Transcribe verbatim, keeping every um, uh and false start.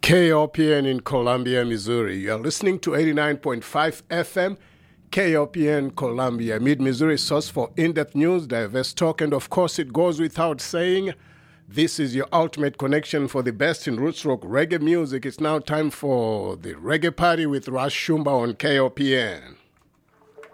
K O P N in Columbia, Missouri. You're listening to eighty-nine point five F M, K O P N Columbia, Mid-Missouri source for in-depth news, diverse talk, and of course it goes without saying, this is your ultimate connection for the best in roots rock reggae music. It's now time for the Reggae Party with Ras Shumba on K O P N.